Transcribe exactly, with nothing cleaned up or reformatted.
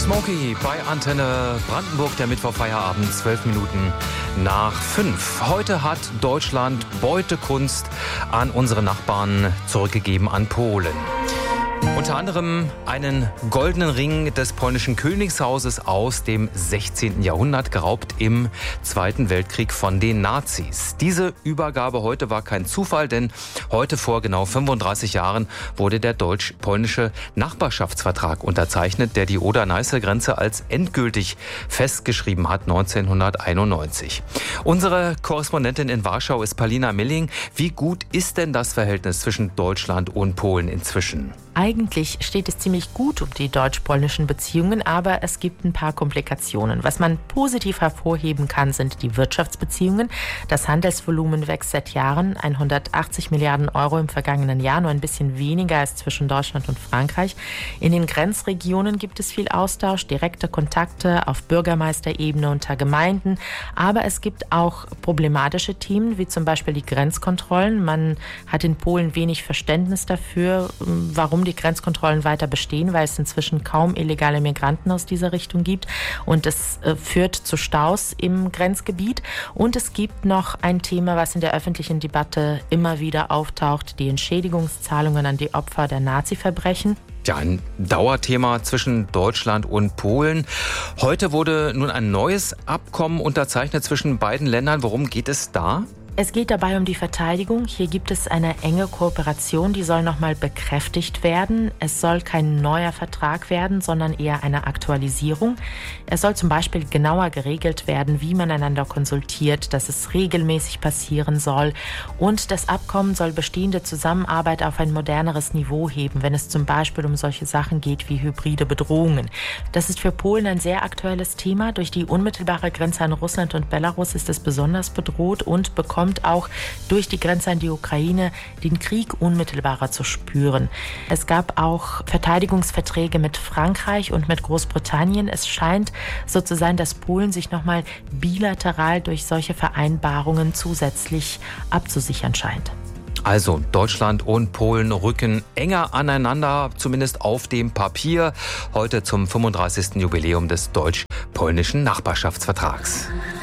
Smokey bei Antenne Brandenburg, der Mittwochfeierabend, zwölf Minuten nach fünf. Heute hat Deutschland Beutekunst an unsere Nachbarn zurückgegeben, an Polen. Unter anderem einen goldenen Ring des polnischen Königshauses aus dem sechzehnten Jahrhundert, geraubt im Zweiten Weltkrieg von den Nazis. Diese Übergabe heute war kein Zufall, denn heute vor genau fünfunddreißig Jahren wurde der deutsch-polnische Nachbarschaftsvertrag unterzeichnet, der die Oder-Neiße-Grenze als endgültig festgeschrieben hat, neunzehnhunderteinundneunzig. Unsere Korrespondentin in Warschau ist Palina Milling. Wie gut ist denn das Verhältnis zwischen Deutschland und Polen inzwischen? Eigentlich steht es ziemlich gut um die deutsch-polnischen Beziehungen, aber es gibt ein paar Komplikationen. Was man positiv hervorheben kann, sind die Wirtschaftsbeziehungen. Das Handelsvolumen wächst seit Jahren, hundertachtzig Milliarden Euro im vergangenen Jahr, nur ein bisschen weniger als zwischen Deutschland und Frankreich. In den Grenzregionen gibt es viel Austausch, direkte Kontakte auf Bürgermeisterebene unter Gemeinden, aber es gibt auch problematische Themen, wie zum Beispiel die Grenzkontrollen. Man hat in Polen wenig Verständnis dafür, warum die Grenzkontrollen weiter bestehen, weil es inzwischen kaum illegale Migranten aus dieser Richtung gibt und es äh, führt zu Staus im Grenzgebiet. Und es gibt noch ein Thema, was in der öffentlichen Debatte immer wieder auftaucht, die Entschädigungszahlungen an die Opfer der Nazi-Verbrechen. Ja, ein Dauerthema zwischen Deutschland und Polen. Heute wurde nun ein neues Abkommen unterzeichnet zwischen beiden Ländern. Worum geht es da? Es geht dabei um die Verteidigung. Hier gibt es eine enge Kooperation, die soll nochmal bekräftigt werden. Es soll kein neuer Vertrag werden, sondern eher eine Aktualisierung. Es soll zum Beispiel genauer geregelt werden, wie man einander konsultiert, dass es regelmäßig passieren soll. Und das Abkommen soll bestehende Zusammenarbeit auf ein moderneres Niveau heben, wenn es zum Beispiel um solche Sachen geht wie hybride Bedrohungen. Das ist für Polen ein sehr aktuelles Thema. Durch die unmittelbare Grenze an Russland und Belarus ist es besonders bedroht und bekommt auch durch die Grenze an die Ukraine den Krieg unmittelbarer zu spüren. Es gab auch Verteidigungsverträge mit Frankreich und mit Großbritannien. Es scheint so zu sein, dass Polen sich nochmal bilateral durch solche Vereinbarungen zusätzlich abzusichern scheint. Also Deutschland und Polen rücken enger aneinander, zumindest auf dem Papier, heute zum fünfunddreißigsten Jubiläum des deutsch-polnischen Nachbarschaftsvertrags.